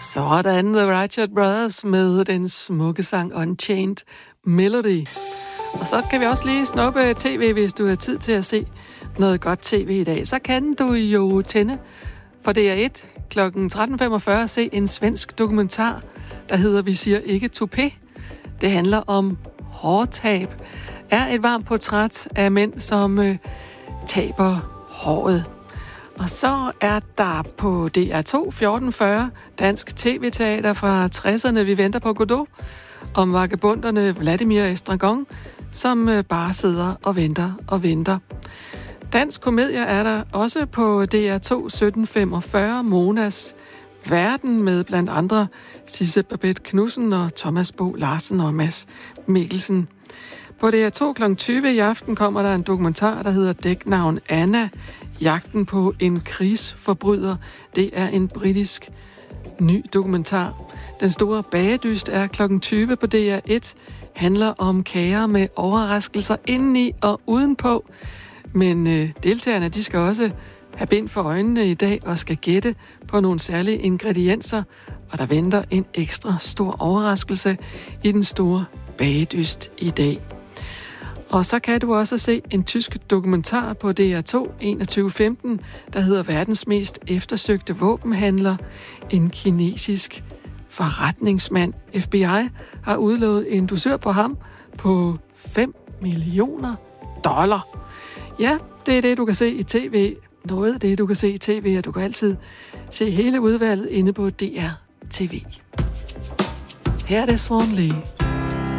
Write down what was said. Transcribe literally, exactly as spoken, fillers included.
Sådan, The Righteous Brothers med den smukke sang Unchained Melody. Og så kan vi også lige snuppe tv, hvis du har tid til at se noget godt tv i dag. Så kan du jo tænde for D R et klokken tretten femogfyrre se en svensk dokumentar, der hedder Vi siger ikke toupé. Det handler om hårtab. Er et varmt portræt af mænd, som øh, taber håret. Og så er der på D R to fjorten fyrre dansk tv-teater fra tresserne. Vi venter på Godot om vagabunderne Vladimir Estragon, som bare sidder og venter og venter. Dansk komedie er der også på D R to sytten femogfyrre Monas Verden med blandt andre Sisse Babette Knudsen og Thomas Bo Larsen og Mads Mikkelsen. På D R to klokken tyve i aften kommer der en dokumentar, der hedder Dæknavn Anna. Jagten på en krigsforbryder. Det er en britisk ny dokumentar. Den store bagedyst er klokken tyve på D R et. Handler om kager med overraskelser indeni og udenpå. Men øh, deltagerne, de skal også have bind for øjnene i dag og skal gætte på nogle særlige ingredienser. Og der venter en ekstra stor overraskelse i den store bagedyst i dag. Og så kan du også se en tysk dokumentar på D R to enogtyve femten, der hedder Verdens mest eftersøgte våbenhandler. En kinesisk forretningsmand. F B I har udlovet en dusør på ham på fem millioner dollar. Ja, det er det, du kan se i tv. Noget af det, du kan se i tv, og du kan altid se hele udvalget inde på D R T V. Her er det Swan Lee.